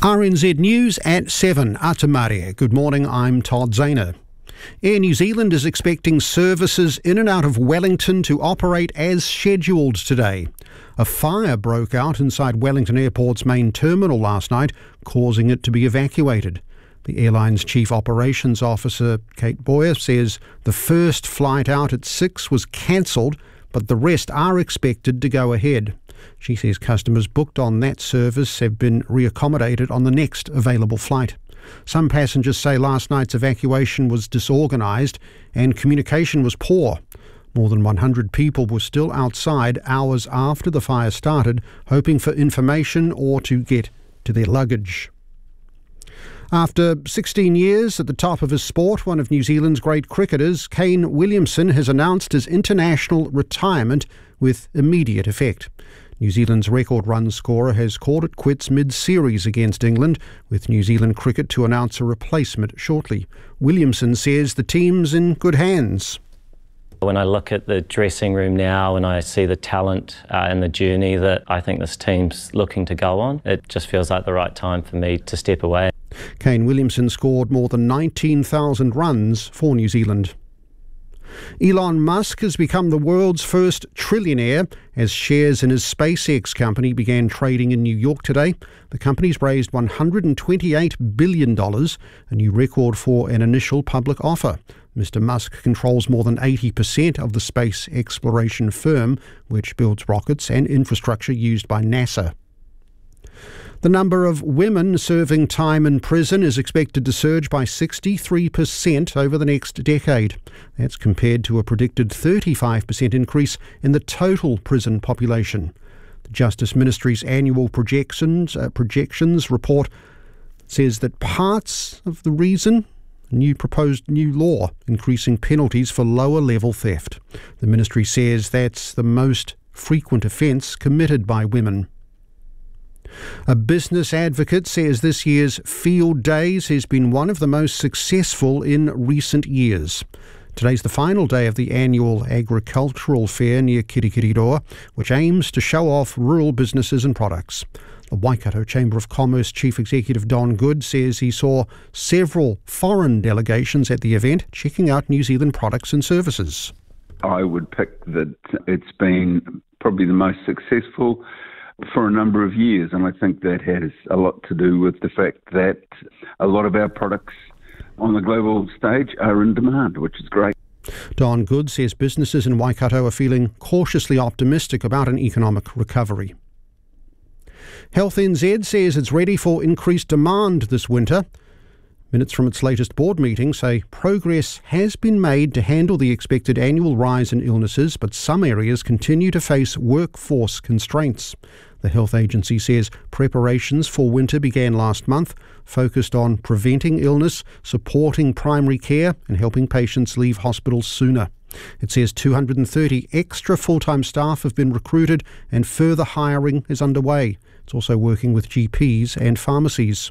RNZ News at 7. Atamaria. Good morning, I'm Todd Zahner. Air New Zealand is expecting services in and out of Wellington to operate as scheduled today. A fire broke out inside Wellington Airport's main terminal last night, causing it to be evacuated. The airline's Chief Operations Officer, Kate Boyer, says the first flight out at 6 was cancelled, but the rest are expected to go ahead. She says customers booked on that service have been reaccommodated on the next available flight. Some passengers say last night's evacuation was disorganised and communication was poor. More than 100 people were still outside hours after the fire started, hoping for information or to get to their luggage. After 16 years at the top of his sport, one of New Zealand's great cricketers, Kane Williamson, has announced his international retirement with immediate effect. New Zealand's record run scorer has called it quits mid-series against England, with New Zealand cricket to announce a replacement shortly. Williamson says the team's in good hands. When I look at the dressing room now and I see the talent and the journey that I think this team's looking to go on, it just feels like the right time for me to step away. Kane Williamson scored more than 19,000 runs for New Zealand. Elon Musk has become the world's first trillionaire as shares in his SpaceX company began trading in New York today. The company's raised $128 billion, a new record for an initial public offer. Mr. Musk controls more than 80% of the space exploration firm, which builds rockets and infrastructure used by NASA. The number of women serving time in prison is expected to surge by 63% over the next decade. That's compared to a predicted 35% increase in the total prison population. The Justice Ministry's annual projections report says that parts of the reason proposed new law increasing penalties for lower level theft. The ministry says that's the most frequent offence committed by women. A business advocate says this year's Field Days has been one of the most successful in recent years. Today's the final day of the annual agricultural fair near Kirikiriroa, which aims to show off rural businesses and products. The Waikato Chamber of Commerce Chief Executive Don Good says he saw several foreign delegations at the event checking out New Zealand products and services. I would pick that it's been probably the most successful for a number of years, and I think that has a lot to do with the fact that a lot of our products on the global stage are in demand, which is great. Don Good says businesses in Waikato are feeling cautiously optimistic about an economic recovery. Health NZ says it's ready for increased demand this winter. Minutes from its latest board meeting say progress has been made to handle the expected annual rise in illnesses, but some areas continue to face workforce constraints. The health agency says preparations for winter began last month, focused on preventing illness, supporting primary care and helping patients leave hospitals sooner. It says 230 extra full-time staff have been recruited and further hiring is underway. It's also working with GPs and pharmacies.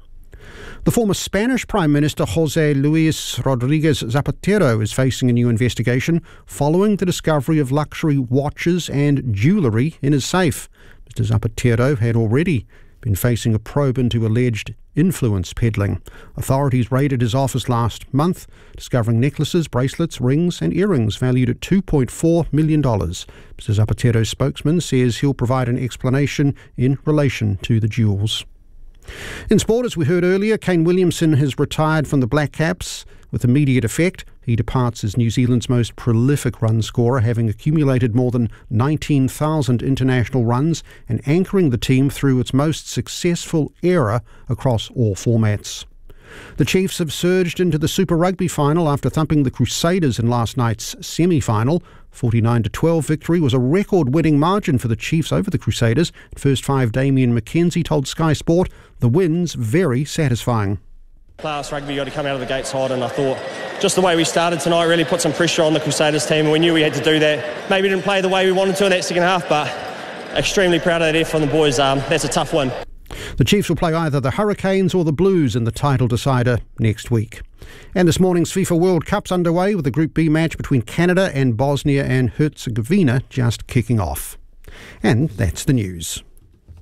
The former Spanish Prime Minister José Luis Rodríguez Zapatero is facing a new investigation following the discovery of luxury watches and jewellery in his safe. Mr. Zapatero had already been facing a probe into alleged influence peddling. Authorities raided his office last month, discovering necklaces, bracelets, rings and earrings valued at $2.4 million. Mr. Zapatero's spokesman says he'll provide an explanation in relation to the jewels. In sport, as we heard earlier, Kane Williamson has retired from the Black Caps with immediate effect. He departs as New Zealand's most prolific run scorer, having accumulated more than 19,000 international runs and anchoring the team through its most successful era across all formats. The Chiefs have surged into the Super Rugby final after thumping the Crusaders in last night's semi-final. 49-12 victory was a record-winning margin for the Chiefs over the Crusaders. At first five, Damien McKenzie told Sky Sport the win's very satisfying. Class rugby, got to come out of the gates hot, and I thought just the way we started tonight really put some pressure on the Crusaders team, and we knew we had to do that. Maybe didn't play the way we wanted to in that second half, but extremely proud of that effort from the boys. That's a tough win. The Chiefs will play either the Hurricanes or the Blues in the title decider next week. And this morning's FIFA World Cup's underway with the Group B match between Canada and Bosnia and Herzegovina just kicking off. And that's the news.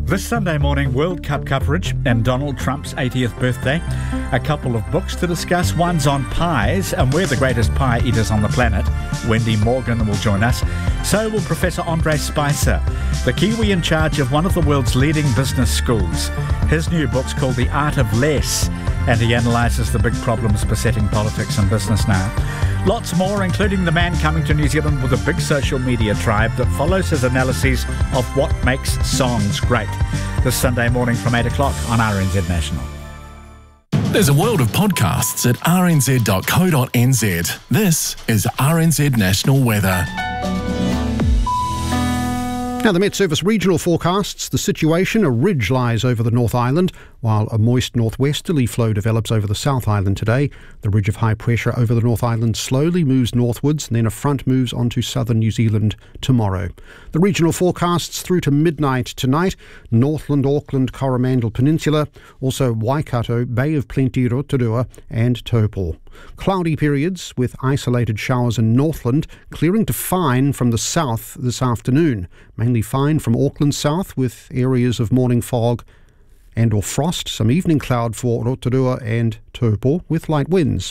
This Sunday morning, World Cup coverage and Donald Trump's 80th birthday. A couple of books to discuss. One's on pies, and we're the greatest pie eaters on the planet. Wendy Morgan will join us. So will Professor Andre Spicer, the Kiwi in charge of one of the world's leading business schools. His new book's called The Art of Less, and he analyses the big problems besetting politics and business now. Lots more, including the man coming to New Zealand with a big social media tribe that follows his analyses of what makes songs great. This Sunday morning from 8 o'clock on RNZ National. There's a world of podcasts at rnz.co.nz. This is RNZ National Weather. Now, the Met Service regional forecasts the situation: a ridge lies over the North Island, while a moist northwesterly flow develops over the South Island today. The ridge of high pressure over the North Island slowly moves northwards, and then a front moves onto southern New Zealand tomorrow. The regional forecasts through to midnight tonight: Northland, Auckland, Coromandel Peninsula, also Waikato, Bay of Plenty, Rotorua and Taupo. Cloudy periods with isolated showers in Northland, clearing to fine from the south this afternoon. Mainly fine from Auckland south with areas of morning fog and or frost. Some evening cloud for Rotorua and Taupo with light winds.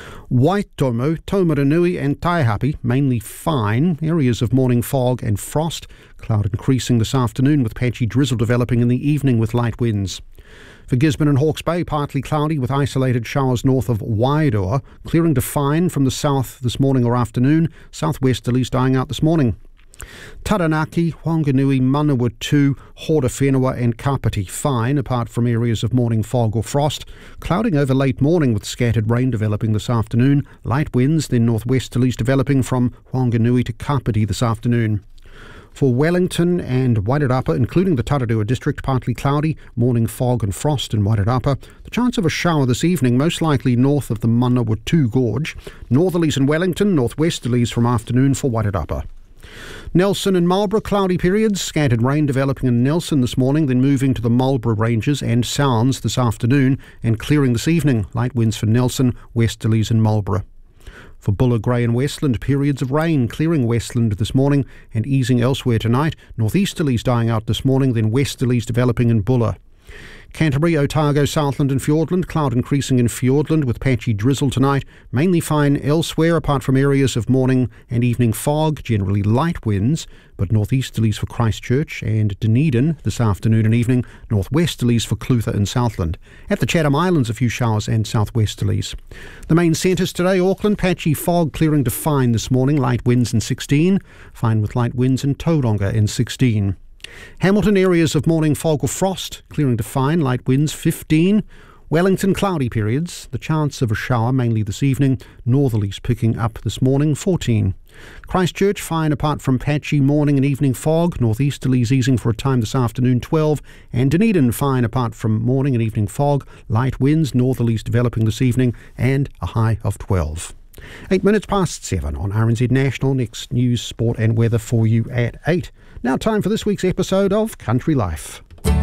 Waitomo, Taumaranui and Taihape, mainly fine. Areas of morning fog and frost. Cloud increasing this afternoon with patchy drizzle developing in the evening with light winds. For Gisborne and Hawke's Bay, partly cloudy with isolated showers north of Waidoa, clearing to fine from the south this morning or afternoon, southwesterlies dying out this morning. Taranaki, Whanganui, Manawatu, Horowhenua and Kapiti, fine apart from areas of morning fog or frost. Clouding over late morning with scattered rain developing this afternoon. Light winds, then northwesterlies developing from Whanganui to Kapiti this afternoon. For Wellington and Wairarapa, including the Tararua district, partly cloudy, morning fog and frost in Wairarapa. The chance of a shower this evening, most likely north of the Manawatu Gorge. Northerlies in Wellington, northwesterlies from afternoon for Wairarapa. Nelson and Marlborough, cloudy periods, scattered rain developing in Nelson this morning, then moving to the Marlborough Ranges and Sounds this afternoon and clearing this evening. Light winds for Nelson, westerlies in Marlborough. For Buller, Grey and Westland, periods of rain, clearing Westland this morning and easing elsewhere tonight. Northeasterlies dying out this morning, then westerlies developing in Buller. Canterbury, Otago, Southland and Fiordland, cloud increasing in Fiordland with patchy drizzle tonight. Mainly fine elsewhere apart from areas of morning and evening fog, generally light winds, but northeasterlies for Christchurch and Dunedin this afternoon and evening, northwesterlies for Clutha and Southland. At the Chatham Islands, a few showers and southwesterlies. The main centres today: Auckland, patchy fog clearing to fine this morning, light winds in 16, fine with light winds in Tauranga in 16. Hamilton, areas of morning fog or frost, clearing to fine, light winds 15. Wellington, cloudy periods, the chance of a shower mainly this evening, northerlies picking up this morning 14. Christchurch, fine apart from patchy morning and evening fog, northeasterlies easing for a time this afternoon 12, and Dunedin, fine apart from morning and evening fog, light winds, northerlies developing this evening and a high of 12. 8 minutes past 7 on RNZ National. Next news, sport and weather for you at 8. Now time for this week's episode of Country Life.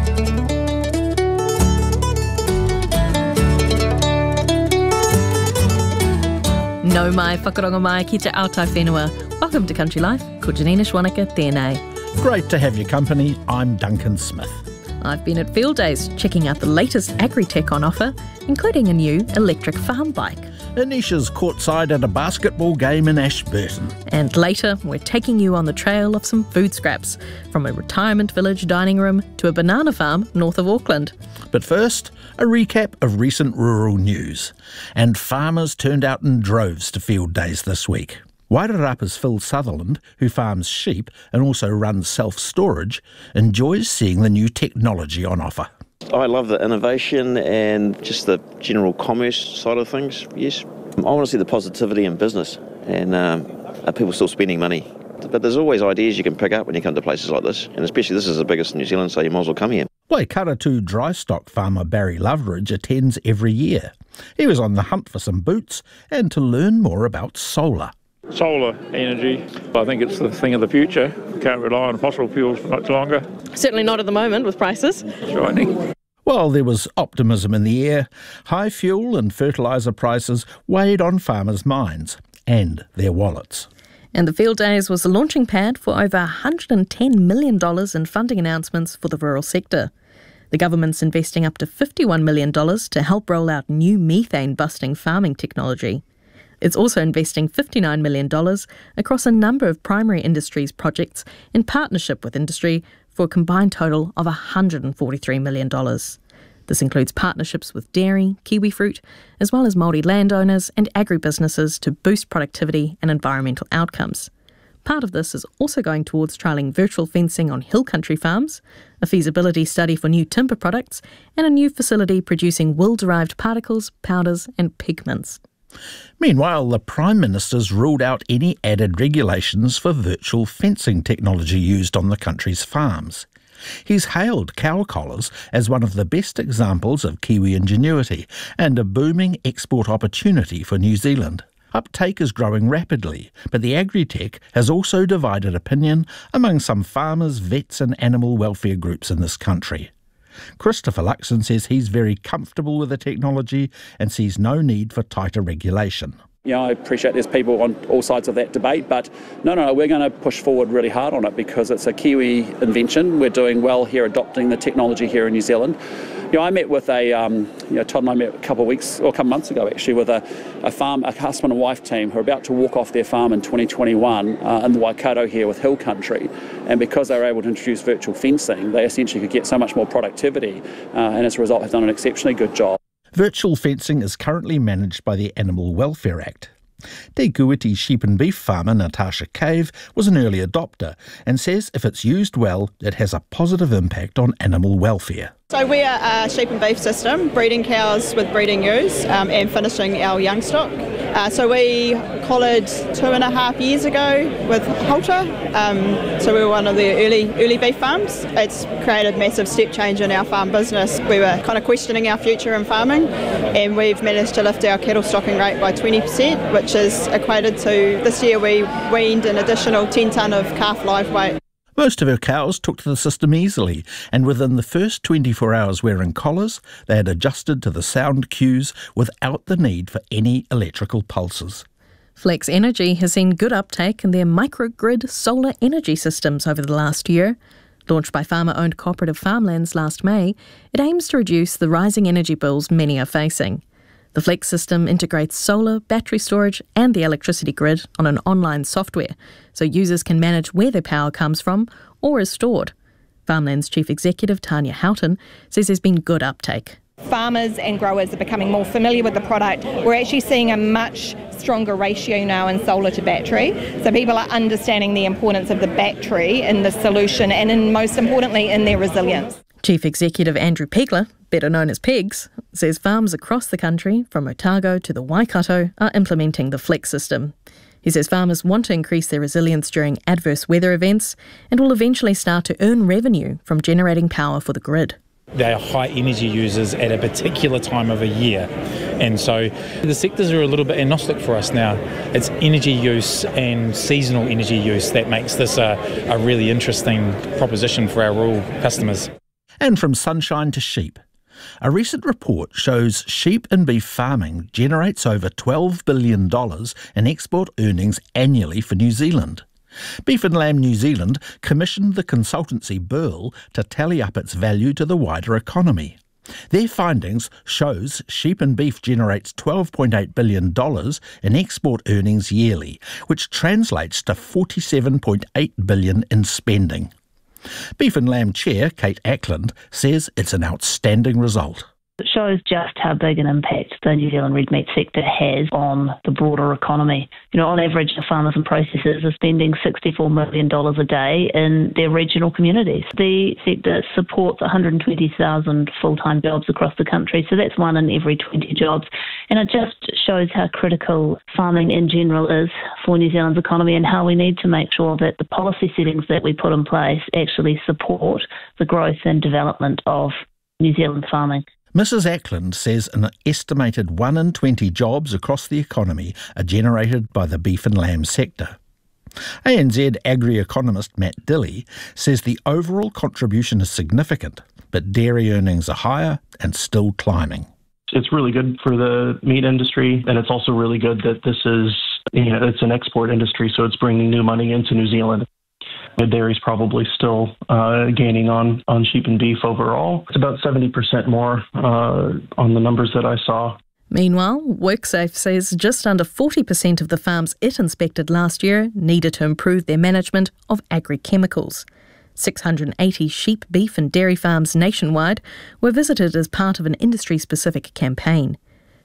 Nau mai, whakaronga mai, ki te aotai whenua. Welcome to Country Life. Ko Janina Schwaneka, tēnei. Great to have your company. I'm Duncan Smith. I've been at Field Days, checking out the latest agri-tech on offer, including a new electric farm bike. Anisha's courtside at a basketball game in Ashburton. And later, we're taking you on the trail of some food scraps, from a retirement village dining room to a banana farm north of Auckland. But first, a recap of recent rural news. And farmers turned out in droves to Field Days this week. Wairarapa's Phil Sutherland, who farms sheep and also runs self-storage, enjoys seeing the new technology on offer. I love the innovation and just the general commerce side of things, yes. I want to see the positivity in business and are people still spending money. But there's always ideas you can pick up when you come to places like this, and especially this is the biggest in New Zealand, so you might as well come here. Waikato dry stock farmer Barry Loveridge attends every year. He was on the hunt for some boots and to learn more about solar. Solar energy, I think it's the thing of the future. We can't rely on fossil fuels for much longer. Certainly not at the moment with prices. Shining. While there was optimism in the air, high fuel and fertiliser prices weighed on farmers' minds and their wallets. And the Field Days was the launching pad for over $110 million in funding announcements for the rural sector. The government's investing up to $51 million to help roll out new methane-busting farming technology. It's also investing $59 million across a number of primary industries projects in partnership with industry for a combined total of $143 million. This includes partnerships with dairy, kiwifruit, as well as Māori landowners and agribusinesses to boost productivity and environmental outcomes. Part of this is also going towards trialling virtual fencing on hill country farms, a feasibility study for new timber products, and a new facility producing wool-derived particles, powders and pigments. Meanwhile, the Prime Minister's ruled out any added regulations for virtual fencing technology used on the country's farms. He's hailed cow collars as one of the best examples of Kiwi ingenuity and a booming export opportunity for New Zealand. Uptake is growing rapidly, but the agri-tech has also divided opinion among some farmers, vets and animal welfare groups in this country. Christopher Luxon says he's very comfortable with the technology and sees no need for tighter regulation. I appreciate there's people on all sides of that debate, but no, we're going to push forward really hard on it because it's a Kiwi invention. We're doing well here adopting the technology here in New Zealand. I met with Todd and I met a couple of months ago actually with a husband and wife team who are about to walk off their farm in 2021 in the Waikato here with hill country. And because they were able to introduce virtual fencing, they essentially could get so much more productivity and as a result have done an exceptionally good job. Virtual fencing is currently managed by the Animal Welfare Act. Te Kuiti sheep and beef farmer Natasha Cave was an early adopter and says if it's used well, it has a positive impact on animal welfare. So we are a sheep and beef system, breeding cows with breeding ewes and finishing our young stock. So we collared 2.5 years ago with Halter. So we were one of the early beef farms. It's created a massive step change in our farm business. We were kind of questioning our future in farming and we've managed to lift our cattle stocking rate by 20%, which is equated to this year we weaned an additional 10 tonne of calf live weight. Most of her cows took to the system easily, and within the first 24 hours wearing collars, they had adjusted to the sound cues without the need for any electrical pulses. Flex Energy has seen good uptake in their microgrid solar energy systems over the last year. Launched by farmer-owned cooperative Farmlands last May, it aims to reduce the rising energy bills many are facing. The Flex system integrates solar, battery storage and the electricity grid on an online software, so users can manage where their power comes from or is stored. Farmlands Chief Executive Tanya Houghton says there's been good uptake. Farmers and growers are becoming more familiar with the product. We're actually seeing a much stronger ratio now in solar to battery. So people are understanding the importance of the battery in the solution and most importantly in their resilience. Chief Executive Andrew Pegler, better known as Pegs, says farms across the country, from Otago to the Waikato, are implementing the Flex system. He says farmers want to increase their resilience during adverse weather events and will eventually start to earn revenue from generating power for the grid. They are high energy users at a particular time of a year, and so the sectors are a little bit agnostic for us now. It's energy use and seasonal energy use that makes this a really interesting proposition for our rural customers. And from sunshine to sheep. A recent report shows sheep and beef farming generates over $12 billion in export earnings annually for New Zealand. Beef and Lamb New Zealand commissioned the consultancy Burl to tally up its value to the wider economy. Their findings shows sheep and beef generates $12.8 billion in export earnings yearly, which translates to $47.8 billion in spending. Beef and Lamb Chair Kate Ackland says it's an outstanding result. It shows just how big an impact the New Zealand red meat sector has on the broader economy. On average, the farmers and processors are spending $64 million a day in their regional communities. The sector supports 120,000 full-time jobs across the country, so that's 1 in every 20 jobs. And it just shows how critical farming in general is for New Zealand's economy and how we need to make sure that the policy settings that we put in place actually support the growth and development of New Zealand farming. Mrs Ackland says an estimated 1 in 20 jobs across the economy are generated by the beef and lamb sector. ANZ agri-economist Matt Dilley says the overall contribution is significant, but dairy earnings are higher and still climbing. It's really good for the meat industry, and it's also really good that this is it's an export industry, so it's bringing new money into New Zealand. Dairy's probably still gaining on sheep and beef overall. It's about 70% more on the numbers that I saw. Meanwhile, WorkSafe says just under 40% of the farms it inspected last year needed to improve their management of agri-chemicals. 680 sheep, beef and dairy farms nationwide were visited as part of an industry-specific campaign.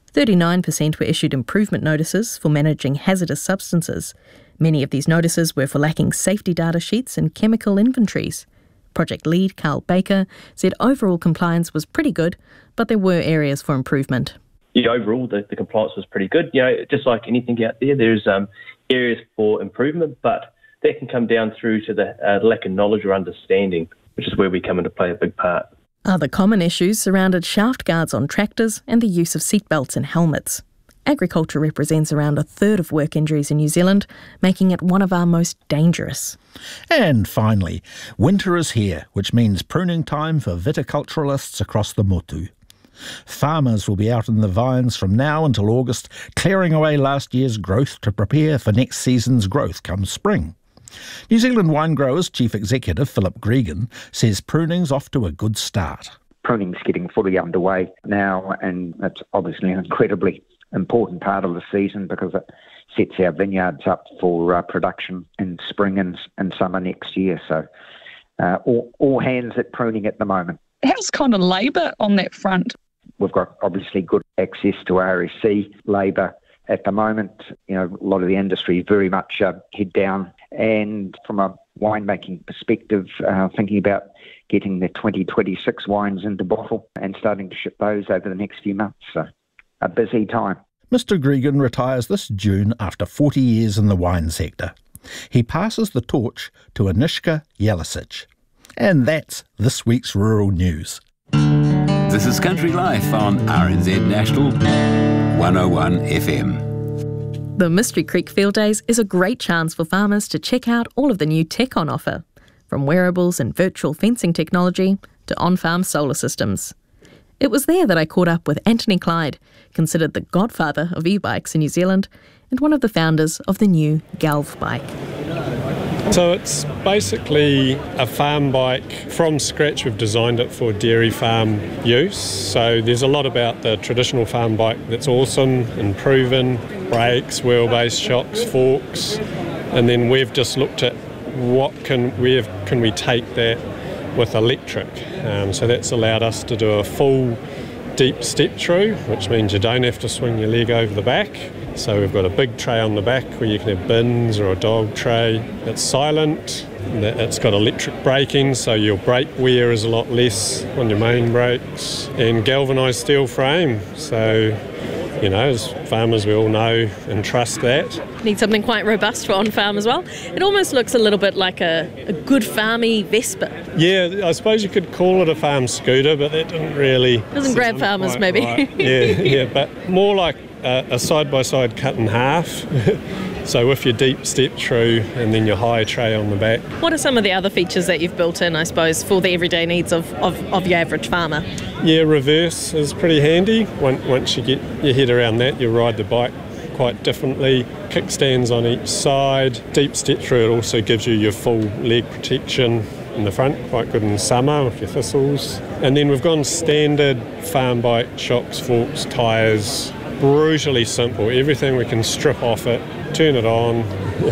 39% were issued improvement notices for managing hazardous substances. Many of these notices were for lacking safety data sheets and chemical inventories. Project lead Carl Baker said overall compliance was pretty good, but there were areas for improvement. Yeah, overall the compliance was pretty good. Just like anything out there, there's areas for improvement, but that can come down through to the lack of knowledge or understanding, which is where we come into play a big part. Other common issues surrounded shaft guards on tractors and the use of seatbelts and helmets. Agriculture represents around a third of work injuries in New Zealand, making it one of our most dangerous. And finally, winter is here, which means pruning time for viticulturalists across the motu. Farmers will be out in the vines from now until August, clearing away last year's growth to prepare for next season's growth come spring. New Zealand Wine Growers Chief Executive Philip Gregan says pruning's off to a good start. Pruning's getting fully underway now, and it's obviously an incredibly important part of the season because it sets our vineyards up for production in spring and summer next year. So all hands at pruning at the moment. How's kind of labour on that front? We've got obviously good access to RSC labour at the moment. A lot of the industry is very much head down. And from a winemaking perspective, thinking about getting the 2026 wines into bottle and starting to ship those over the next few months. So a busy time. Mr. Gregan retires this June after 40 years in the wine sector. He passes the torch to Anishka Yelisic. And that's this week's Rural News. This is Country Life on RNZ National 101 FM. The Mystery Creek Field Days is a great chance for farmers to check out all of the new tech on offer, from wearables and virtual fencing technology to on-farm solar systems. It was there that I caught up with Anthony Clyde, considered the godfather of e-bikes in New Zealand and one of the founders of the new Galv bike. So it's basically a farm bike from scratch. We've designed it for dairy farm use. So there's a lot about the traditional farm bike that's awesome and proven. Brakes, wheelbase, shocks, forks. And then we've just looked at where can we take that with electric. So that's allowed us to do a full deep step through, which means you don't have to swing your leg over the back. So we've got a big tray on the back where you can have bins or a dog tray. It's silent, it's got electric braking, so your brake wear is a lot less on your main brakes, and galvanised steel frame. So, as farmers we all know and trust that. Need something quite robust for on-farm as well. It almost looks a little bit like a good farmy Vespa. Yeah, I suppose you could call it a farm scooter, but that didn't really... Doesn't grab farmers maybe. Right. Yeah, but more like a side-by-side cut in half. So with your deep step through and then your high tray on the back. What are some of the other features that you've built in, I suppose, for the everyday needs of your average farmer? Yeah, reverse is pretty handy. Once you get your head around that, you ride the bike quite differently. Kickstands on each side. Deep step through, it also gives you your full leg protection in the front, quite good in summer with your thistles. And then we've gone standard farm bike, shocks, forks, tyres. Brutally simple. Everything we can strip off it, turn it on,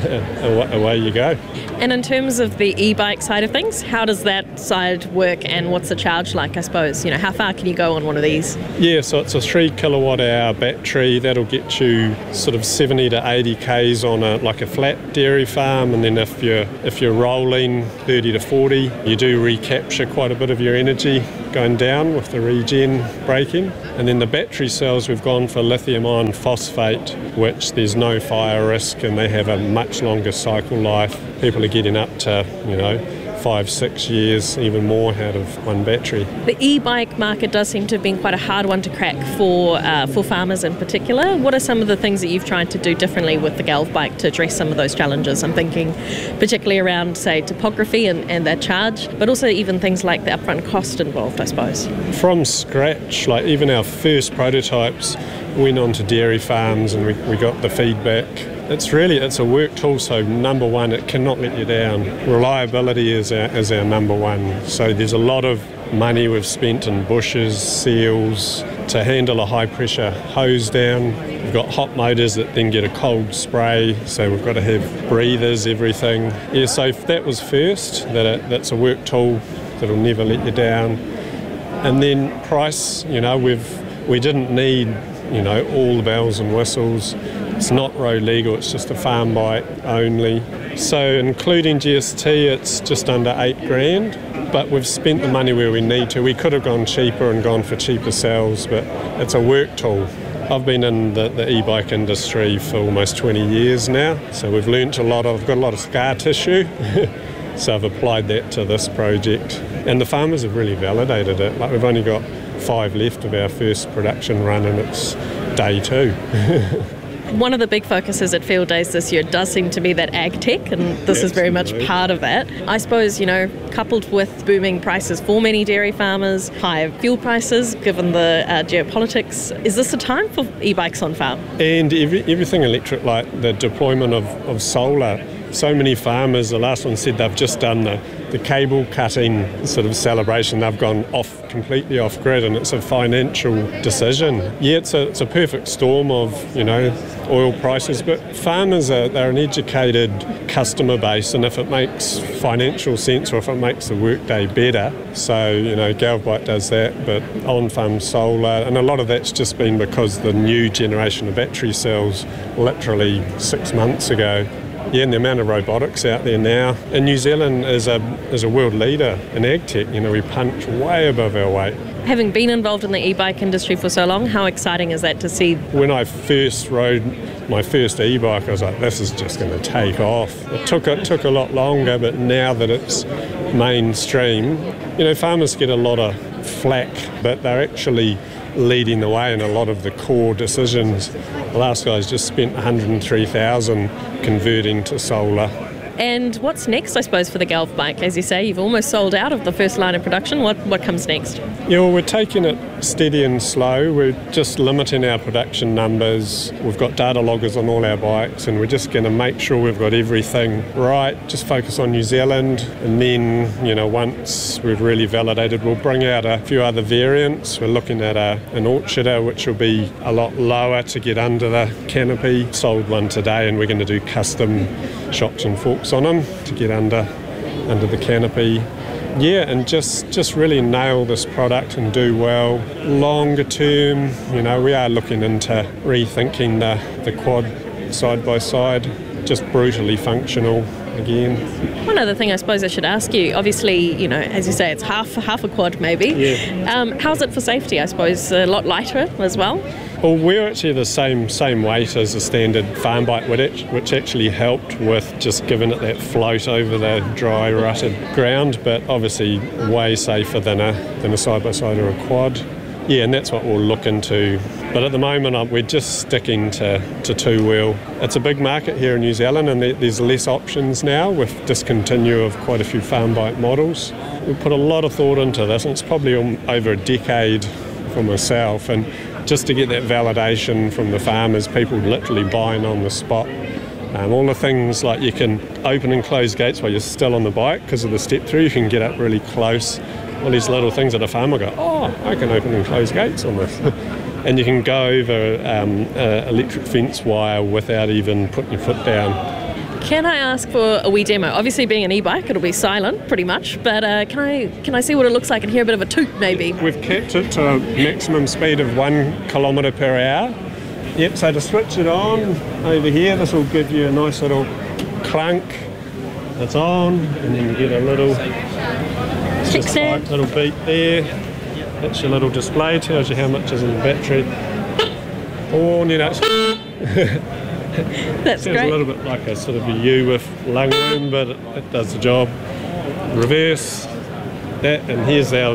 away you go. And in terms of the e-bike side of things, how does that side work and what's the charge like, I suppose? How far can you go on one of these? Yeah, so it's a 3 kilowatt hour battery. That'll get you sort of 70 to 80 k's on a flat dairy farm, and then if you're rolling 30 to 40, you do recapture quite a bit of your energy going down with the regen braking. And then the battery cells, we've gone for lithium iron phosphate, which there's no fire risk and they have a much longer cycle life. People are getting up to 5-6 years, even more out of one battery. The e-bike market does seem to have been quite a hard one to crack for farmers in particular. What are some of the things that you've tried to do differently with the Galv bike to address some of those challenges? I'm thinking particularly around, say, topography and their charge, but also even things like the upfront cost involved, I suppose. From scratch, like even our first prototypes went on to dairy farms and we got the feedback It's a work tool, so number one, it cannot let you down. Reliability is our number one. So there's a lot of money we've spent in bushes, seals, to handle a high pressure hose down. We've got hot motors that then get a cold spray, so we've got to have breathers, everything. Yeah, so that was first, that's a work tool that'll never let you down. And then price, we didn't need, all the bells and whistles. It's not road legal, it's just a farm bike only. So including GST, it's just under $8,000, but we've spent the money where we need to. We could have gone cheaper and gone for cheaper cells, but it's a work tool. I've been in the e-bike industry for almost 20 years now, so we've learnt I've got a lot of scar tissue, so I've applied that to this project. And the farmers have really validated it. Like, we've only got 5 left of our first production run, and it's day 2. One of the big focuses at Field Days this year does seem to be that ag tech, and this is very much part of that. I suppose, coupled with booming prices for many dairy farmers, higher fuel prices, given the geopolitics, is this a time for e-bikes on farm? And everything electric, like the deployment of solar. So many farmers, the last one said they've just done the cable cutting sort of celebration. They've gone completely off grid, and it's a financial decision. Yeah, it's a perfect storm of, oil prices, but farmers they're an educated customer base, and if it makes financial sense or if it makes the workday better, so, Galvbike does that, but on-farm solar, and a lot of that's just been because the new generation of battery cells, literally 6 months ago. Yeah, and the amount of robotics out there now. And New Zealand is a world leader in ag tech. We punch way above our weight. Having been involved in the e-bike industry for so long, how exciting is that to see? When I first rode my first e-bike, I was like, this is just going to take off. It took a lot longer, but now that it's mainstream, farmers get a lot of flack, but they're actually leading the way in a lot of the core decisions. The last guy's just spent $103,000 converting to solar. And what's next, I suppose, for the Galvbike? As you say, you've almost sold out of the first line of production. What comes next? Yeah, well, we're taking it steady and slow. We're just limiting our production numbers. We've got data loggers on all our bikes, and we're just going to make sure we've got everything right. Just focus on New Zealand, and then, once we've really validated, we'll bring out a few other variants. We're looking at an Orcharder, which will be a lot lower to get under the canopy. Sold one today, and we're going to do custom shocks and forks on them to get under the canopy. Yeah, and just really nail this product and do well. Longer term, we are looking into rethinking the quad side by side, just brutally functional again. One other thing I suppose I should ask you, obviously, as you say, it's half a quad maybe. Yeah. How's it for safety? I suppose a lot lighter as well? Well, we're actually the same weight as a standard farm bike, which actually helped with just giving it that float over the dry, rutted ground, but obviously way safer than a side-by-side or a quad. Yeah, and that's what we'll look into. But at the moment, we're just sticking to two-wheel. It's a big market here in New Zealand, and there's less options now with discontinue of quite a few farm bike models. We've put a lot of thought into this, and it's probably over a decade for myself, and just to get that validation from the farmers, people literally buying on the spot. All the things like you can open and close gates while you're still on the bike because of the step through, you can get up really close. All these little things that a farmer go, I can open and close gates on this. And you can go over electric fence wire without even putting your foot down. Can I ask for a wee demo? Obviously, being an e-bike, it'll be silent pretty much, but can I see what it looks like and hear a bit of a toot maybe? We've kept it to a maximum speed of 1 kilometre per hour. Yep, so to switch it on over here, this will give you a nice little clunk. It's on, and then you get a little little beep there. That's your little display, tells you how much is in the battery. That's sounds great. A little bit like a sort of a U with lung room, but it does the job. Reverse that, and here's our...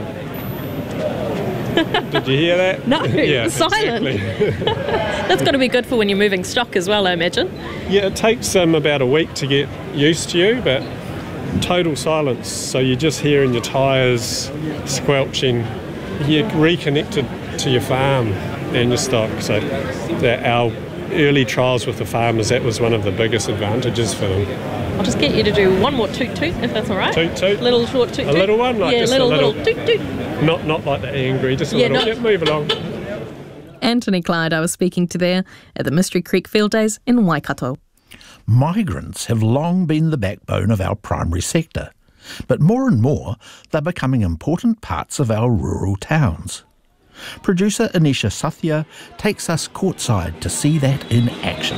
Did you hear that? No, yeah, silent. Exactly. That's got to be good for when you're moving stock as well, I imagine. Yeah, it takes about a week to get used to you, but total silence. So you're just hearing your tyres squelching. You're reconnected to your farm and your stock. So our early trials with the farmers, that was one of the biggest advantages for them. I'll just get you to do one more toot toot, if that's all right. Toot toot. Little short toot toot. A little one, like yeah, just little toot toot. Not like the angry, just a little. No. Yep, move along. Anthony Clyde I was speaking to there at the Mystery Creek Field Days in Waikato. Migrants have long been the backbone of our primary sector, but more and more they're becoming important parts of our rural towns. Producer Anisha Sathya takes us courtside to see that in action.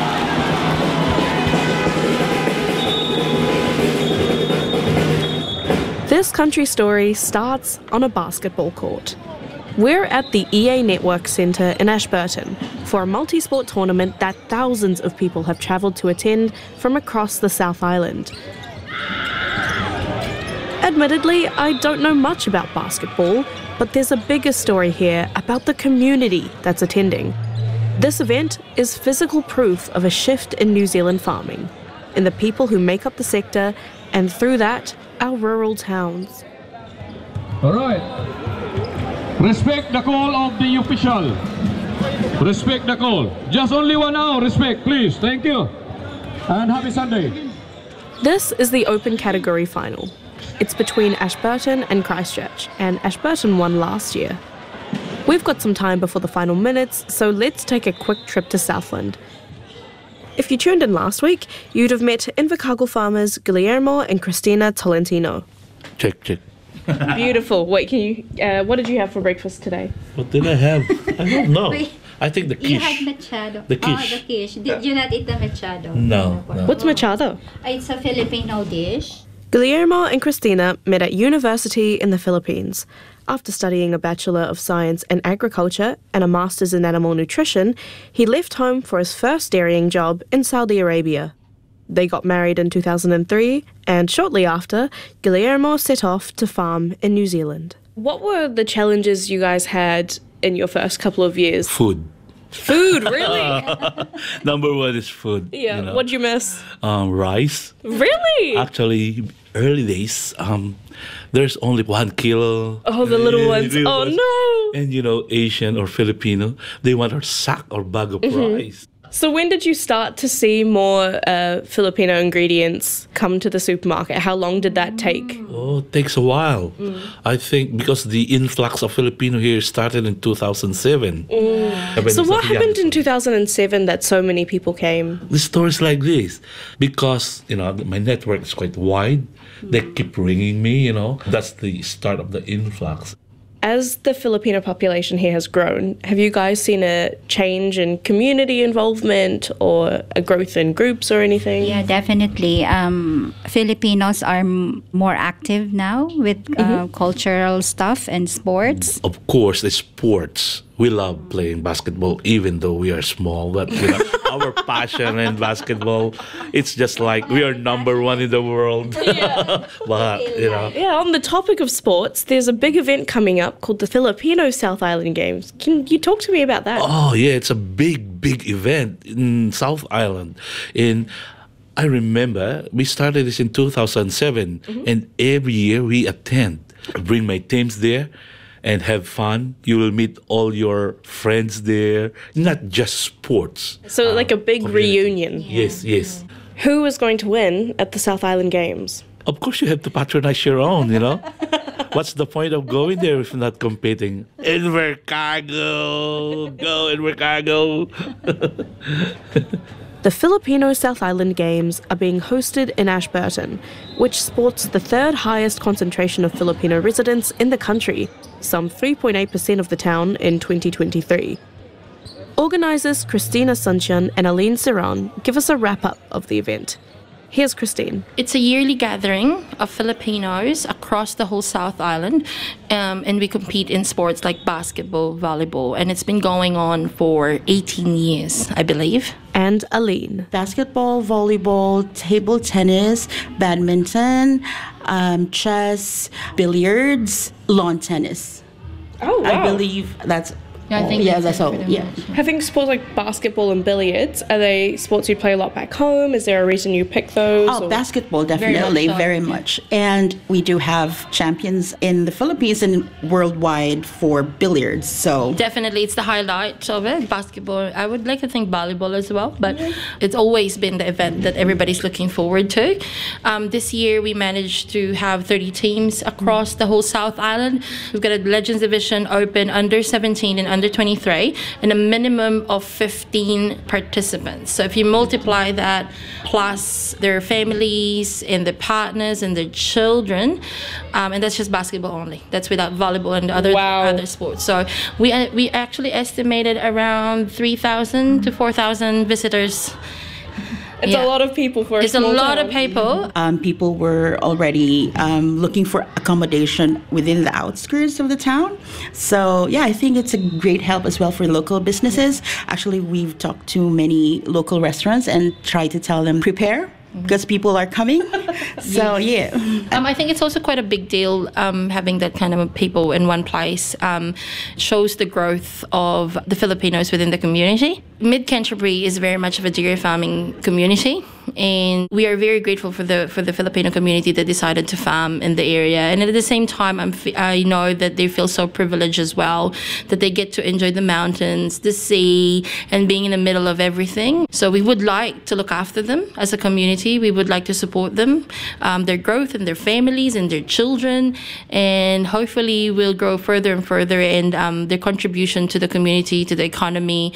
This country story starts on a basketball court. We're at the EA Network Centre in Ashburton for a multi-sport tournament that thousands of people have travelled to attend from across the South Island. Admittedly, I don't know much about basketball, but there's a bigger story here about the community that's attending. This event is physical proof of a shift in New Zealand farming, in the people who make up the sector, and through that, our rural towns. All right. Respect the call of the official. Respect the call. Just only 1 hour. Respect, please. Thank you. And happy Sunday. This is the open category final. It's between Ashburton and Christchurch, and Ashburton won last year. We've got some time before the final minutes, so let's take a quick trip to Southland. If you tuned in last week, you'd have met Invercargill farmers Guillermo and Cristina Tolentino. Check. Beautiful. Wait, can you? What did you have for breakfast today? What did I have? I don't know. I think the quiche. You had machado. The quiche. Oh, the quiche. Did you not eat the machado? No. What's machado? It's a Filipino dish. Guillermo and Cristina met at university in the Philippines. After studying a Bachelor of Science in Agriculture and a Master's in Animal Nutrition, he left home for his first dairying job in Saudi Arabia. They got married in 2003, and shortly after, Guillermo set off to farm in New Zealand. What were the challenges you guys had in your first couple of years? Food. Food, really? Number one is food. Yeah, you know. what'd you miss? Rice. Really? Actually, early days, there's only 1 kilo. Oh, the little ones. Oh, no. And, Asian or Filipino, they want a sack or bag of rice. So when did you start to see more Filipino ingredients come to the supermarket? How long did that take? Oh, it takes a while. I think because the influx of Filipino here started in 2007. So what happened in 2007 that so many people came? The stories like this, because, my network is quite wide. They keep ringing me, That's the start of the influx. As the Filipino population here has grown, have you guys seen a change in community involvement or a growth in groups or anything? Yeah, definitely. Filipinos are more active now with cultural stuff and sports. Of course, the sports. We love playing basketball, even though we are small. But our passion in basketball, it's just like we are number one in the world. Yeah. But, Yeah, on the topic of sports, there's a big event coming up called the Filipino South Island Games. Can you talk to me about that? Oh, yeah, it's a big event in South Island. I remember we started this in 2007, and every year we attend. I bring my teams there and have fun. You will meet all your friends there, not just sports. So like a big reunion. Yes. Who is going to win at the South Island Games? Of course, you have to patronize your own, What's the point of going there if not competing? Invercargill! Go, Invercargill! The Filipino South Island Games are being hosted in Ashburton, which sports the third highest concentration of Filipino residents in the country, some 3.8% of the town in 2023. Organisers Cristina Sunshine and Aline Serran give us a wrap-up of the event. Here's Christine. It's a yearly gathering of Filipinos across the whole South Island, and we compete in sports like basketball, volleyball, and it's been going on for 18 years, I believe. And Aline. Basketball, volleyball, table tennis, badminton, chess, billiards, lawn tennis. Oh, wow. I believe that's Yeah, I think that's all. Yeah. Having sports like basketball and billiards, are they sports you play a lot back home? Is there a reason you pick those? Oh, basketball, definitely, very much. And we do have champions in the Philippines and worldwide for billiards. So definitely, it's the highlight of it. Basketball. I would like to think volleyball as well, but it's always been the event that everybody's looking forward to. This year, we managed to have 30 teams across the whole South Island. We've got a Legends Division open under 17 and under 23, and a minimum of 15 participants. So if you multiply that plus their families and their partners and their children, and that's just basketball only. That's without volleyball and other sports. So we actually estimated around 3,000 to 4,000 visitors. It's a lot of people for a small lot town. of people. People were already looking for accommodation within the outskirts of the town. So, yeah, I think it's a great help as well for local businesses. Actually, we've talked to many local restaurants and tried to tell them, prepare, because people are coming. So, yeah. I think it's also quite a big deal having that kind of people in one place. Shows the growth of the Filipinos within the community. Mid-Canterbury is very much of a dairy farming community, and we are very grateful for the Filipino community that decided to farm in the area. And at the same time, I know that they feel so privileged as well, that they get to enjoy the mountains, the sea, and being in the middle of everything. So we would like to look after them as a community. We would like to support them, their growth and their families and their children, and hopefully we'll grow further and further, and their contribution to the community, to the economy,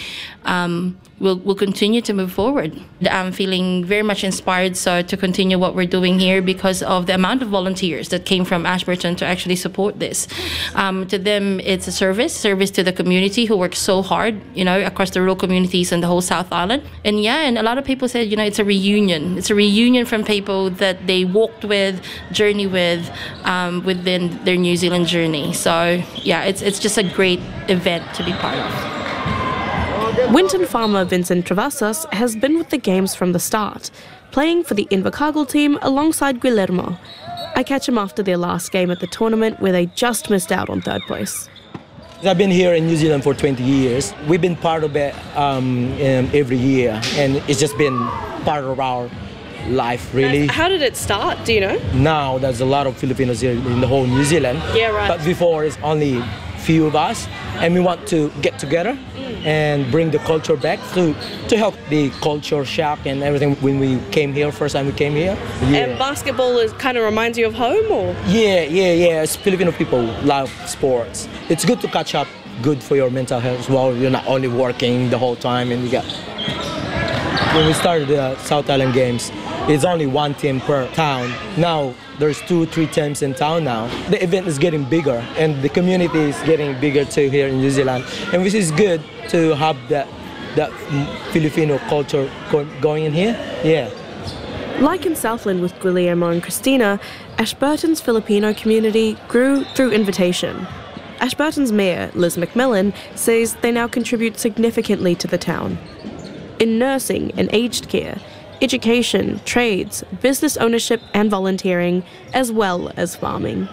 will continue to move forward. I'm feeling very much inspired to continue what we're doing here because of the amount of volunteers that came from Ashburton to actually support this. To them, it's a service to the community who works so hard, across the rural communities and the whole South Island. And a lot of people said, it's a reunion. It's a reunion from people that they walked with, journey with, within their New Zealand journey. So, it's just a great event to be part of. Winton farmer Vincent Travasas has been with the games from the start, playing for the Invercargill team alongside Guillermo. I catch him after their last game at the tournament where they just missed out on third place. I've been here in New Zealand for 20 years. We've been part of it every year, and it's just been part of our life, really. How did it start, do you know? Now there's a lot of Filipinos here in the whole New Zealand. Yeah, right. But before it's only few of us, and we want to get together and bring the culture back to help the culture shock and everything. When we came here, first time we came here. And basketball kind of reminds you of home, or? Yeah. As Filipino people love sports. It's good to catch up, good for your mental health as well. You're not only working the whole time, and when we started the South Island Games, it's only one team per town. Now there's 2-3 teams in town now. The event is getting bigger, and the community is getting bigger too here in New Zealand, and which is good to have that Filipino culture going in here. Yeah. Like in Southland with Guillermo and Christina, Ashburton's Filipino community grew through invitation. Ashburton's mayor, Liz McMillan, says they now contribute significantly to the town. In nursing and aged care, education, trades, business ownership and volunteering, as well as farming.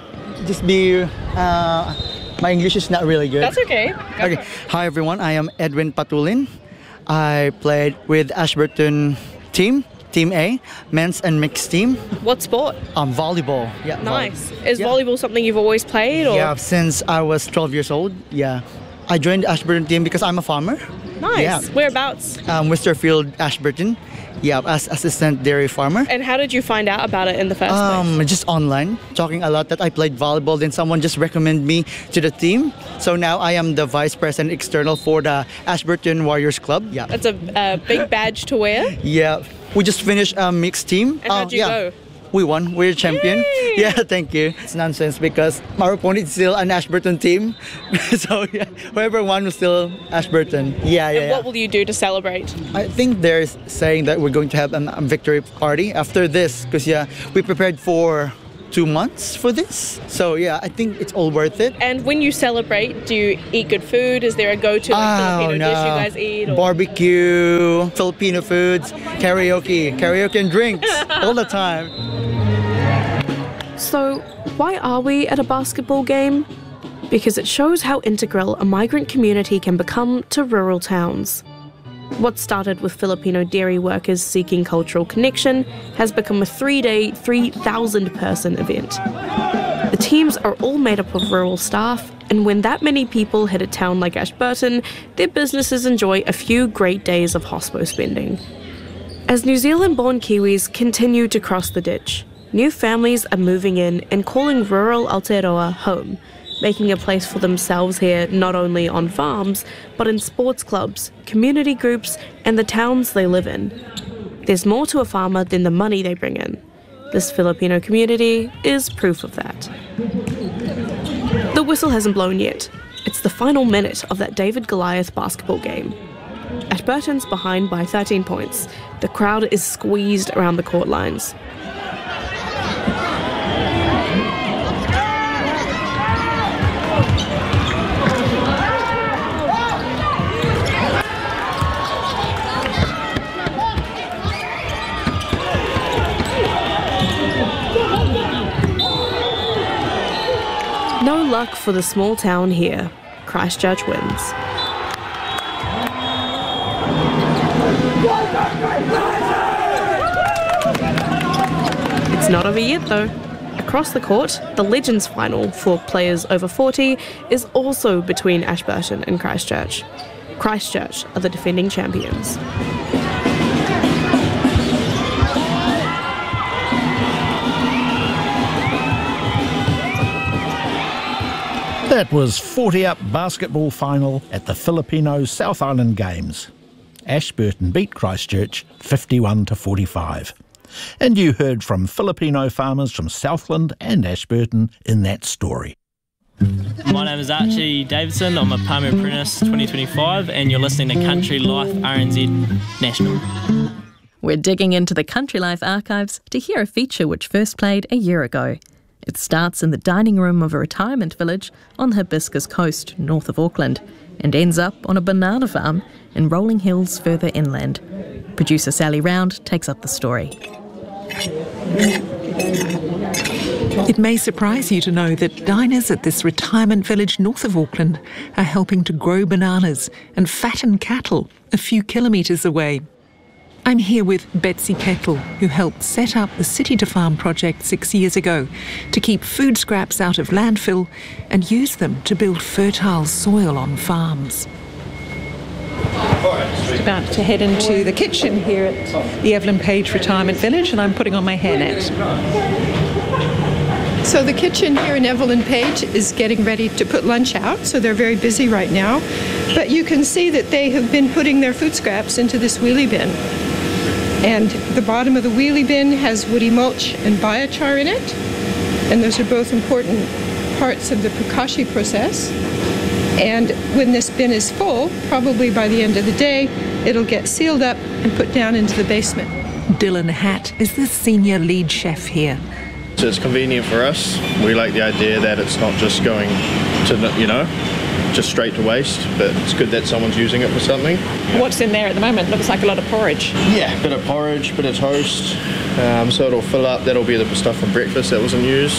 My English is not really good. That's okay. Okay. Hi everyone, I am Edwin Patulin. I played with Ashburton Team A, men's and mixed team. What sport? Volleyball. Yeah. Nice. Is volleyball something you've always played? Or? Yeah, since I was 12 years old. Yeah. I joined the Ashburton team because I'm a farmer. Nice. Yeah. Whereabouts? Westerfield, Ashburton. Yeah, as assistant dairy farmer. And how did you find out about it in the first place? Just online, talking a lot that I played volleyball. Then someone just recommended me to the team. So now I am the vice president external for the Ashburton Warriors Club. Yeah. That's a big badge to wear. Yeah. We just finished a mixed team. And how'd you go? We won. We're champion. Yay! Yeah, thank you. It's nonsense because our opponent is still an Ashburton team. So yeah, whoever won was still Ashburton. Yeah. What will you do to celebrate? I think they're saying that we're going to have a victory party after this because we prepared for 2 months for this. So I think it's all worth it. And when you celebrate, do you eat good food? Is there a go-to Filipino dish you guys eat? Or? Barbecue, Filipino foods, karaoke and drinks all the time. So why are we at a basketball game? because it shows how integral a migrant community can become to rural towns. What started with Filipino dairy workers seeking cultural connection has become a 3-day, 3,000-person event. The teams are all made up of rural staff, and when that many people hit a town like Ashburton, their businesses enjoy a few great days of hospo spending. As New Zealand-born Kiwis continue to cross the ditch, new families are moving in and calling rural Aotearoa home, making a place for themselves here not only on farms, but in sports clubs, community groups, and the towns they live in. There's more to a farmer than the money they bring in. This Filipino community is proof of that. The whistle hasn't blown yet. It's the final minute of that David-Goliath basketball game. Ashburton's behind by 13 points. The crowd is squeezed around the court lines. No luck for the small town here. Christchurch wins. It's not over yet though. Across the court, the Legends final for players over 40 is also between Ashburton and Christchurch. Christchurch are the defending champions. That was 40 up basketball final at the Filipino South Island Games. Ashburton beat Christchurch 51-45. And you heard from Filipino farmers from Southland and Ashburton in that story. My name is Archie Davidson. I'm a Palmer Apprentice 2025 and you're listening to Country Life RNZ National. We're digging into the Country Life archives to hear a feature which first played a year ago. It starts in the dining room of a retirement village on the Hibiscus coast, north of Auckland, and ends up on a banana farm in rolling hills further inland. Producer Sally Round takes up the story. It may surprise you to know that diners at this retirement village north of Auckland are helping to grow bananas and fatten cattle a few kilometres away. I'm here with Betsy Kettle, who helped set up the City to Farm project 6 years ago to keep food scraps out of landfill and use them to build fertile soil on farms. Just about to head into the kitchen here at the Evelyn Page Retirement Village, and I'm putting on my hairnet. So the kitchen here in Evelyn Page is getting ready to put lunch out, so they're very busy right now. But you can see that they have been putting their food scraps into this wheelie bin. And the bottom of the wheelie bin has woody mulch and biochar in it. And those are both important parts of the Pukashi process. And when this bin is full, probably by the end of the day, it'll get sealed up and put down into the basement. Dylan Hatt is the senior lead chef here. So it's convenient for us. We like the idea that it's not just going to, just straight to waste, but it's good that someone's using it for something. What's in there at the moment? Looks like a lot of porridge. Yeah, a bit of porridge, bit of toast. So it'll fill up. That'll be the stuff from breakfast that wasn't used.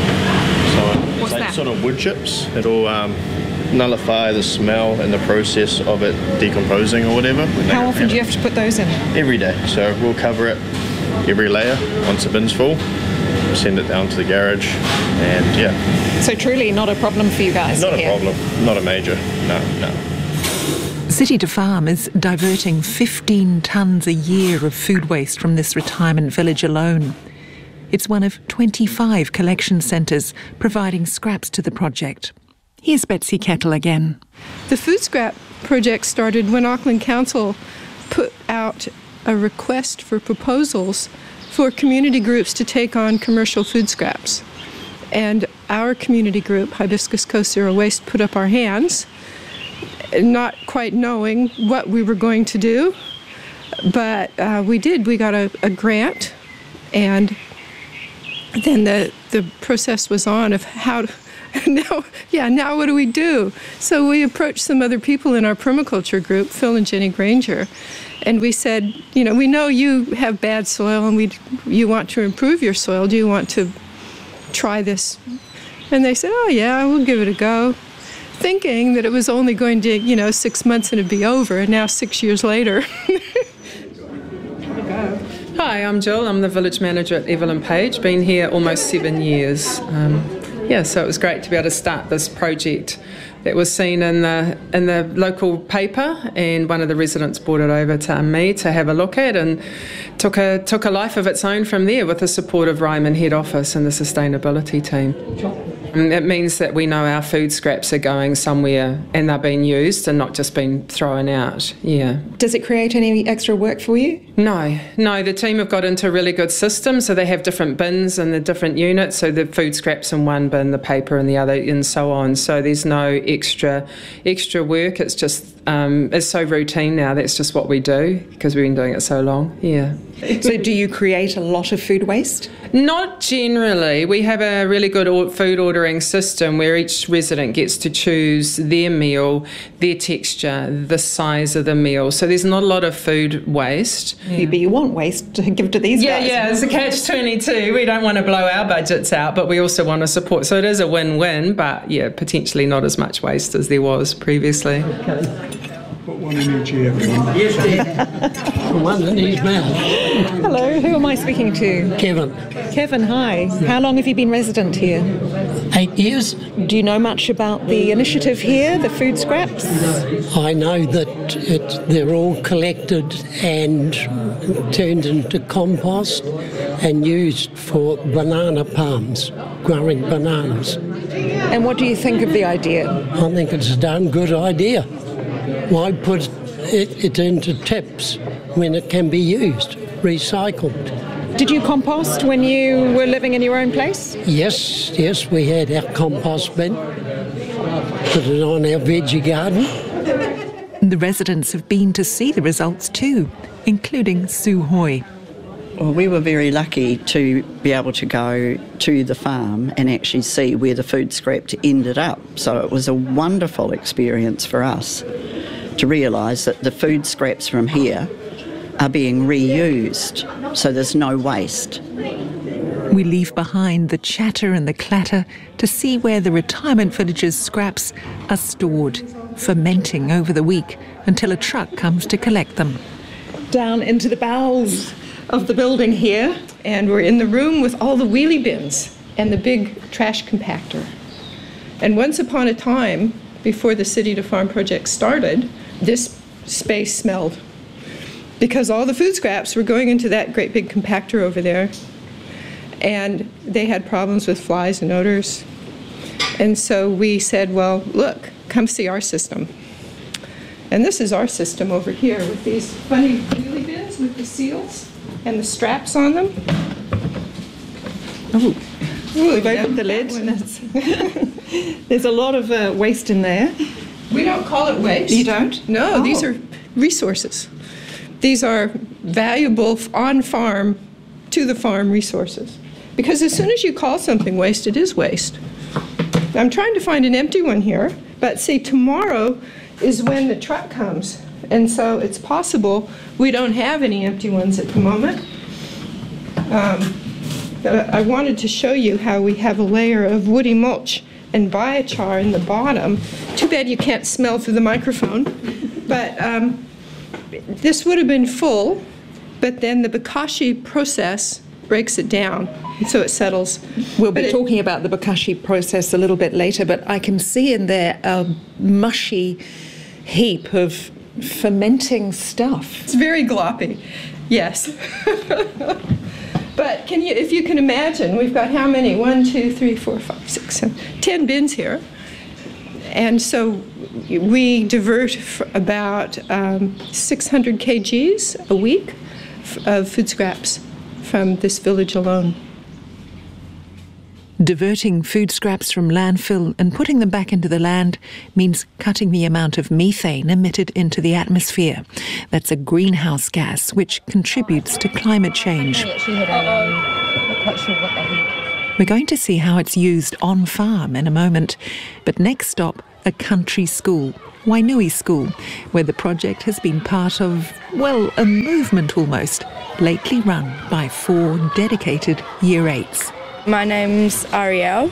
So it's like sort of wood chips. It'll nullify the smell and the process of it decomposing or whatever. How often do you have to put those in? Every day. So we'll cover it every layer once the bin's full. Send it down to the garage, and yeah. So truly not a problem for you guys? Not a problem, not a major, no. City to Farm is diverting 15 tonnes a year of food waste from this retirement village alone. It's one of 25 collection centres providing scraps to the project. Here's Betsy Kettle again. The food scrap project started when Auckland Council put out a request for proposals for community groups to take on commercial food scraps. And our community group, Hibiscus Coast Zero Waste, put up our hands, not quite knowing what we were going to do, but we did. We got a grant, and then the process was on of how to, now what do we do? So we approached some other people in our permaculture group, Phil and Jenny Granger, and we said, we know you have bad soil and you want to improve your soil. Do you want to try this And they said, oh yeah, we'll give it a go, thinking that it was only going to, 6 months and it'd be over, and now 6 years later. Hi, I'm Jill. I'm the village manager at Evelyn Page. Been here almost 7 years. So it was great to be able to start this project that was seen in the local paper, and one of the residents brought it over to me to have a look at, and took a life of its own from there with the support of Ryman Head Office and the sustainability team. It means that we know our food scraps are going somewhere and they're being used and not just being thrown out. Yeah. Does it create any extra work for you? No. The team have got into a really good system, so they have different bins and the different units, so the food scraps in one bin, the paper in the other, and so on. So there's no extra work. It's just it's so routine now. That's just what we do because we've been doing it so long. Yeah. So do you create a lot of food waste? Not generally. We have a really good food ordering system where each resident gets to choose their meal, their texture, the size of the meal. So there's not a lot of food waste. Yeah. But you want waste to give to these guys. Yeah, it's a catch-22. We don't want to blow our budgets out, but we also want to support. So it is a win-win, but yeah, potentially not as much waste as there was previously. Put one in each ear. Yes, dear. One in each mouth. Hello, who am I speaking to? Kevin. Kevin, hi. How long have you been resident here? 8 years. Do you know much about the initiative here, the food scraps? I know that they're all collected and turned into compost and used for banana palms, growing bananas. And what do you think of the idea? I think it's a darn good idea. Why put it into tips when it can be used, recycled? Did you compost when you were living in your own place? Yes, we had our compost bin. Put it on our veggie garden. The residents have been to see the results too, including Sue Hoy. Well, we were very lucky to be able to go to the farm and actually see where the food scraps ended up. So it was a wonderful experience for us to realise that the food scraps from here are being reused, so there's no waste. We leave behind the chatter and the clatter to see where the retirement village's scraps are stored, fermenting over the week until a truck comes to collect them. Down into the bowels of the building here. And we're in the room with all the wheelie bins and the big trash compactor. And once upon a time, before the City to Farm project started, this space smelled because all the food scraps were going into that great big compactor over there, and they had problems with flies and odors. And so we said, well, look, come see our system. And this is our system over here with these funny wheelie bins with the seals and the straps on them. Oh, we've opened the lid. There's a lot of waste in there. We don't call it waste. You don't? No, These are resources. These are valuable on-farm, to-the-farm resources. Because as soon as you call something waste, it is waste. I'm trying to find an empty one here, but see, tomorrow is when the truck comes. And so it's possible we don't have any empty ones at the moment. I wanted to show you how we have a layer of woody mulch and biochar in the bottom. Too bad you can't smell through the microphone. But this would have been full, but then the bokashi process breaks it down, and so it settles. We'll be talking about the bokashi process a little bit later, but I can see in there a mushy heap of fermenting stuff. It's very gloppy, yes. But if you can imagine, we've got how many? 1, 2, 3, 4, 5, 6, 7, 10 bins here. And so we divert about 600 kgs a week of food scraps from this village alone. Diverting food scraps from landfill and putting them back into the land means cutting the amount of methane emitted into the atmosphere. That's a greenhouse gas which contributes to climate change. We're going to see how it's used on farm in a moment. But next stop, a country school, Wainui School, where the project has been part of, well, a movement almost, lately run by 4 dedicated Year 8s. My name's Ariel.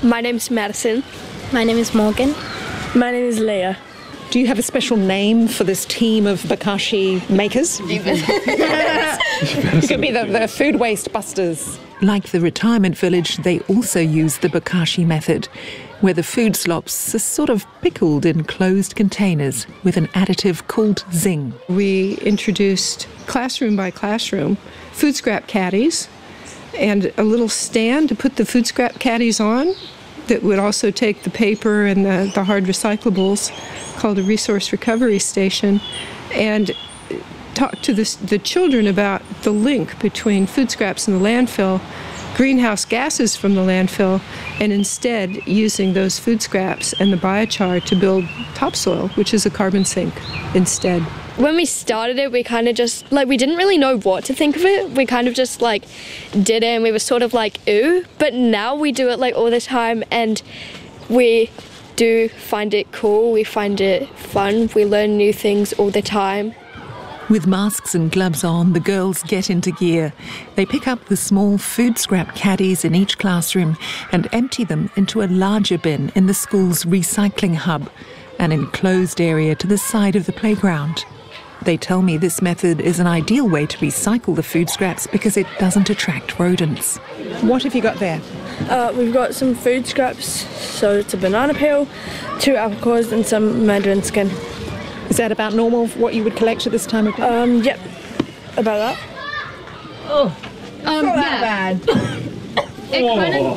My name's Madison. My name is Morgan. My name is Leah. Do you have a special name for this team of bokashi makers? You could be the food waste busters. Like the retirement village, they also use the bokashi method, where the food slops are sort of pickled in closed containers with an additive called zing. We introduced, classroom by classroom, food scrap caddies and a little stand to put the food scrap caddies on that would also take the paper and the hard recyclables, called a resource recovery station, and talk to the children about the link between food scraps in the landfill, greenhouse gases from the landfill, and instead using those food scraps and the biochar to build topsoil, which is a carbon sink instead. When we started it, we kind of just, we didn't really know what to think of it. We kind of just, did it, and we were sort of ooh. But now we do it, all the time, and we do find it cool. We find it fun. We learn new things all the time. With masks and gloves on, the girls get into gear. They pick up the small food scrap caddies in each classroom and empty them into a larger bin in the school's recycling hub, an enclosed area to the side of the playground. They tell me this method is an ideal way to recycle the food scraps because it doesn't attract rodents. What have you got there? We've got some food scraps, so it's a banana peel, 2 apple cores and some mandarin skin. Is that about normal for what you would collect at this time of day? Yep, about that. Oh, not that bad. It kind of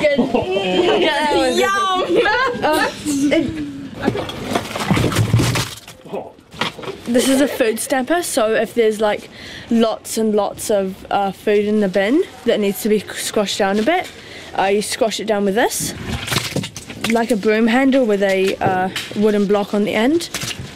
Yum! This is a food stamper, so if there's lots and lots of food in the bin that needs to be squashed down a bit, you squash it down with this, like a broom handle with a wooden block on the end.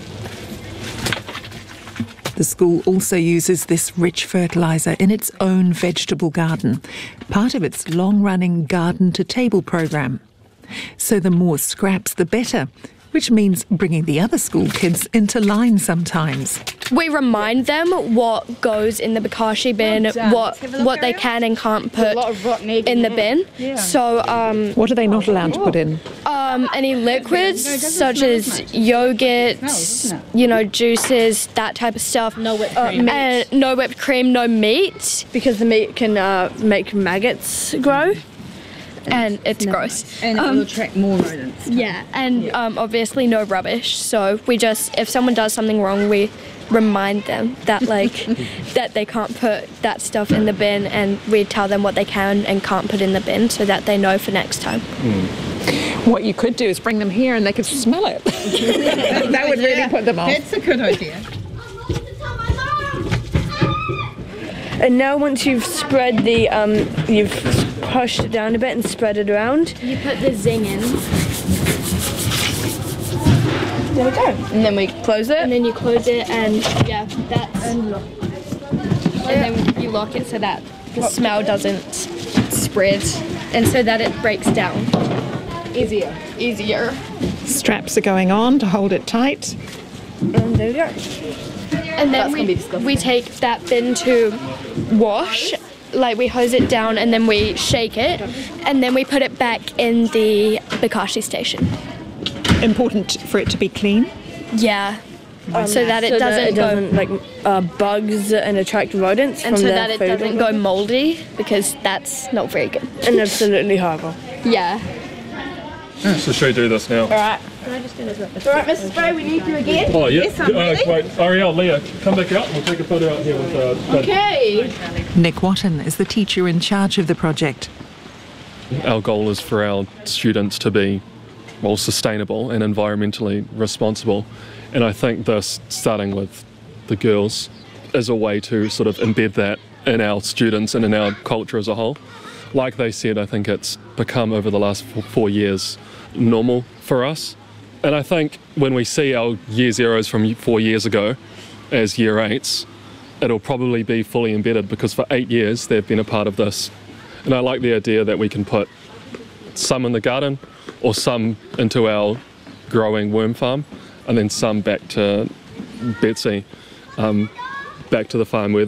The school also uses this rich fertiliser in its own vegetable garden, part of its long-running Garden to Table programme. So the more scraps, the better, which means bringing the other school kids into line sometimes. We remind them what goes in the bokashi bin, what they can and can't put in the bin. Yeah. So, what are they not allowed to put in? Any liquids such as yogurt, juices, that type of stuff. No whipped cream. No whipped cream, no meat, because the meat can make maggots grow. And it's gross. And it will attract more rodents. Yeah, and obviously no rubbish. So we just, if someone does something wrong, we remind them that that they can't put that stuff in the bin, and we tell them what they can and can't put in the bin so that they know for next time. What you could do is bring them here and they could smell it. That would really put them off. That's a good idea. And now once you've spread the, you've pushed it down a bit and spread it around. You put the zing in. There we go. And then we close it. And then you close it and that's... And then you lock it so that the smell doesn't spread and so that it breaks down. Easier. Straps are going on to hold it tight. And there we go. And then we take that bin to wash, we hose it down and then we shake it and then we put it back in the bokashi station. Important for it to be clean? Yeah. So that it doesn't bugs and attract rodents and so that it doesn't go moldy, because that's not very good. And absolutely horrible. Yeah. So should we do this now? All right. Can I just do this? All right, Mrs. Spray, we need you again. Oh, yeah. Yes, I'm ready. Wait, Ariel, Leah, come back out. We'll take a photo out here with... Okay. Nick Watton is the teacher in charge of the project. Our goal is for our students to be, sustainable and environmentally responsible. And I think this, starting with the girls, is a way to sort of embed that in our students and in our culture as a whole. Like they said, I think it's become over the last 4 years normal for us. And I think when we see our year zeros from 4 years ago as year 8s, it'll probably be fully embedded, because for 8 years they've been a part of this. And I like the idea that we can put some in the garden or some into our growing worm farm and then some back to Betsy, back to the farm where